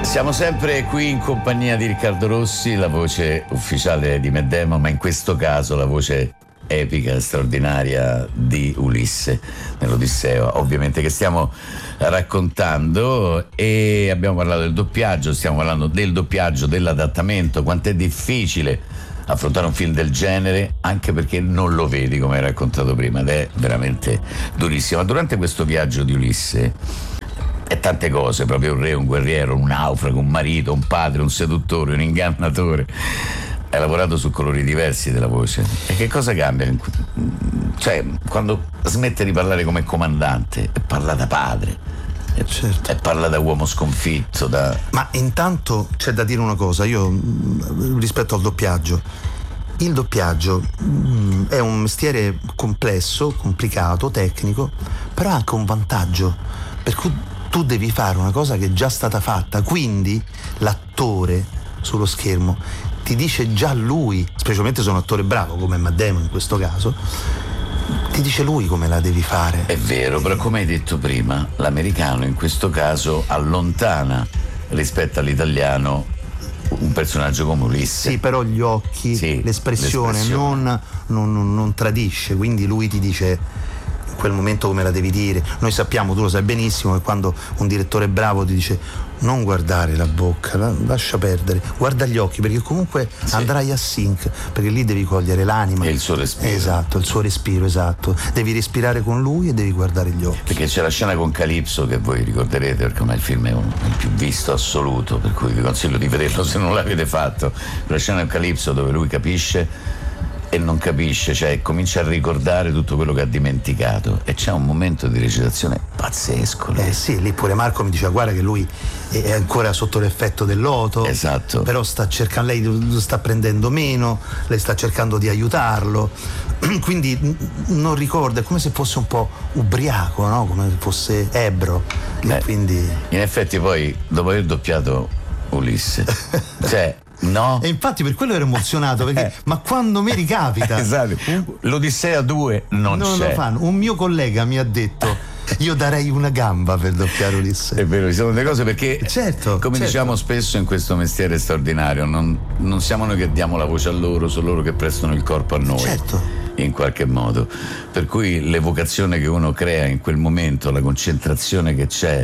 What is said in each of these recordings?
Siamo sempre qui in compagnia di Riccardo Rossi, la voce ufficiale di Matt Damon, ma in questo caso la voce epica e straordinaria di Ulisse nell'Odissea, ovviamente, che stiamo raccontando. E abbiamo parlato del doppiaggio, stiamo parlando del doppiaggio, dell'adattamento, quanto è difficile affrontare un film del genere, anche perché non lo vedi, come hai raccontato prima, ed è veramente durissimo. Ma durante questo viaggio di Ulisse è tante cose, proprio un re, un guerriero, un naufrago, un marito, un padre, un seduttore, un ingannatore. Hai lavorato su colori diversi della voce. E che cosa cambia? Cioè, quando smette di parlare come comandante e parla da padre, certo, e parla da uomo sconfitto, da... Ma intanto c'è da dire una cosa, io rispetto al doppiaggio. Il doppiaggio è un mestiere complesso, complicato, tecnico, però ha anche un vantaggio, per cui tu devi fare una cosa che è già stata fatta, quindi l'attore sullo schermo ti dice già lui, specialmente se è un attore bravo come Matt Damon in questo caso, ti dice lui come la devi fare. È vero, però come hai detto prima, l'americano in questo caso allontana rispetto all'italiano un personaggio come Ulisse. Sì, però gli occhi, sì, l'espressione non tradisce, quindi lui ti dice in quel momento come la devi dire. Noi sappiamo, tu lo sai benissimo, che quando un direttore bravo ti dice non guardare la bocca, lascia perdere, guarda gli occhi, perché comunque andrai a sync, perché lì devi cogliere l'anima e il suo respiro. Esatto, il suo respiro, esatto, devi respirare con lui e devi guardare gli occhi. Perché c'è la scena con Calypso che voi ricorderete, perché ormai il film è il più visto assoluto, per cui vi consiglio di vederlo se non l'avete fatto. La scena con Calypso dove lui capisce e non capisce, cioè comincia a ricordare tutto quello che ha dimenticato, e c'è un momento di recitazione pazzesco. Sì, lì pure Marco mi diceva guarda che lui è ancora sotto l'effetto del loto, esatto, però sta cercando, lei lo sta prendendo meno, lei sta cercando di aiutarlo, quindi non ricorda, è come se fosse un po' ubriaco, no? Come se fosse ebbro. Quindi in effetti poi dopo aver doppiato Ulisse cioè no? E infatti per quello ero emozionato, perché ma quando mi ricapita esatto, l'Odissea 2 non c'è. Lo fanno. Un mio collega mi ha detto io darei una gamba per doppiare Ulisse. È vero, ci sono delle cose, perché certo, diciamo spesso in questo mestiere straordinario, non siamo noi che diamo la voce a loro, sono loro che prestano il corpo a noi, certo, in qualche modo, per cui l'evocazione che uno crea in quel momento, la concentrazione che c'è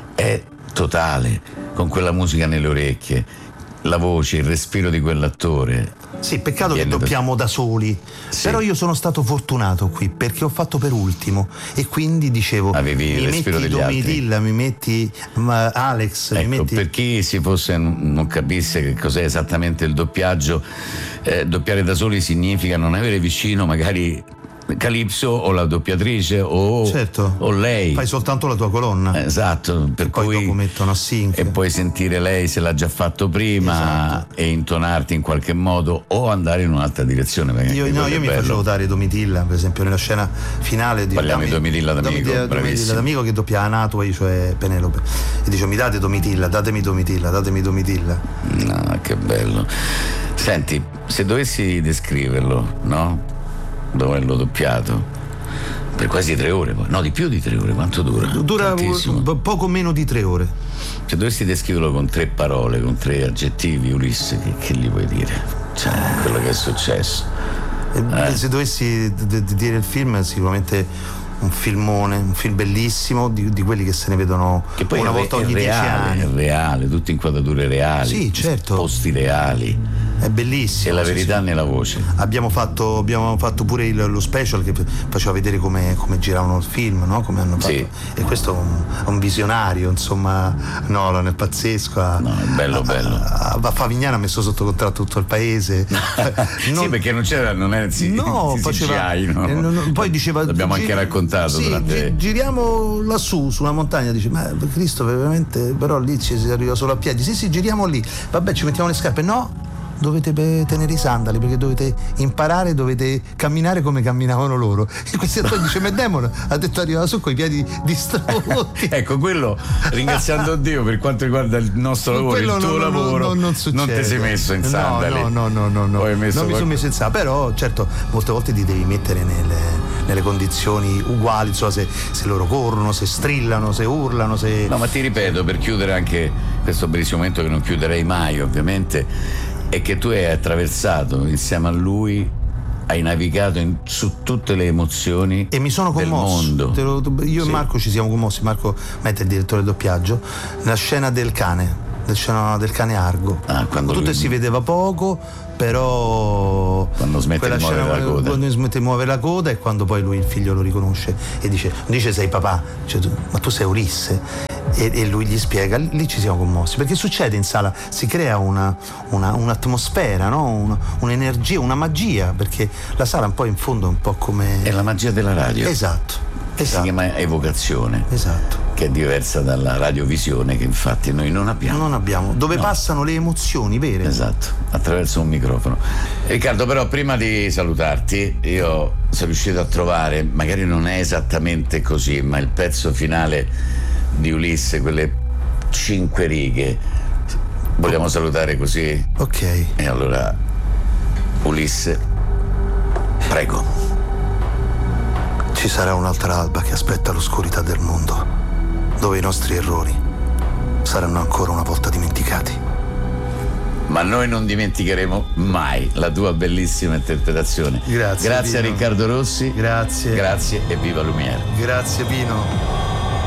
è totale, con quella musica nelle orecchie, la voce, il respiro di quell'attore. Sì, peccato che doppiamo da soli. Sì. Però io sono stato fortunato qui perché ho fatto per ultimo e quindi dicevo avevi il respiro degli altri. Domitilla, mi metti Alex, ecco, mi metti... per chi si fosse non capisse che cos'è esattamente il doppiaggio, doppiare da soli significa non avere vicino magari Calypso o la doppiatrice o lei, fai soltanto la tua colonna, esatto, per poi cui dopo mettono a sync e puoi sentire lei se l'ha già fatto prima, esatto, e intonarti in qualche modo o andare in un'altra direzione. Io mi faccio votare Domitilla, per esempio nella scena finale parliamo di Domitilla D'Amico, Domitilla D'Amico che doppia Anatway, cioè Penelope, e dice mi date Domitilla, datemi Domitilla. No, che bello. Senti, se dovessi descriverlo, no? Dove l'ho doppiato per quasi 3 ore, no, di più di 3 ore, quanto dura? Dura poco meno di 3 ore. Se dovessi descriverlo con 3 parole, con 3 aggettivi, Ulisse, che gli vuoi dire? Cioè, quello che è successo. Se dovessi dire il film, sicuramente un filmone, un film bellissimo, di quelli che se ne vedono che poi una volta ogni 10 anni. È reale, tutte inquadrature reali, sì, certo, posti reali. È bellissimo. E la verità nella voce. Abbiamo fatto pure lo special che faceva vedere come giravano il film, no? Come hanno fatto. Sì. E questo è un visionario, insomma, Nolan è pazzesco. No, è bello. A Favignana ha messo sotto contratto tutto il paese. Sì, perché non era faceva CGI, no? Poi diceva l'abbiamo anche raccontato, sì, giriamo lassù su una montagna, dice ma Cristo veramente, però lì ci si arriva solo a piedi. Sì, giriamo lì, vabbè, ci mettiamo le scarpe, no, dovete tenere i sandali perché dovete imparare, dovete camminare come camminavano loro. E questo attore dice Matt Damon ha detto arriva su con i piedi distrutti. Ecco, quello, ringraziando Dio per quanto riguarda il nostro lavoro, il tuo lavoro, non ti sei messo in sandali. No, non mi sono messo in sandali, però certo molte volte ti devi mettere nelle condizioni uguali, insomma, se loro corrono, se strillano, se urlano, se... No, ma ti ripeto, per chiudere anche questo bellissimo momento che non chiuderei mai, ovviamente, è che tu hai attraversato insieme a lui, hai navigato su tutte le emozioni e mi sono commosso del mondo. Io Sì. e Marco ci siamo commossi. Marco Mette, il direttore del doppiaggio, nella scena del cane Argo, quando tutto lui... si vedeva poco, però quando smette di muovere la coda, quando smette di muovere la coda, e quando poi lui, il figlio, lo riconosce e dice sei papà, cioè, ma tu sei Ulisse, e lui gli spiega. Lì ci siamo commossi, perché succede in sala, si crea un'atmosfera, no? Un'energia, una magia, perché la sala un po' in fondo è un po' come... è la magia della radio. Esatto. Si chiama evocazione, che è diversa dalla radiovisione, che infatti noi non abbiamo. Dove passano le emozioni vere. Esatto, attraverso un microfono. Riccardo, però prima di salutarti, io sono riuscito a trovare, magari non è esattamente così, ma il pezzo finale di Ulisse, quelle 5 righe. Vogliamo salutare così? Ok. E allora, Ulisse, prego. Ci sarà un'altra alba che aspetta l'oscurità del mondo, dove i nostri errori saranno ancora una volta dimenticati. Ma noi non dimenticheremo mai la tua bellissima interpretazione. Grazie a Riccardo Rossi. Grazie E viva Lumière. Grazie Pino.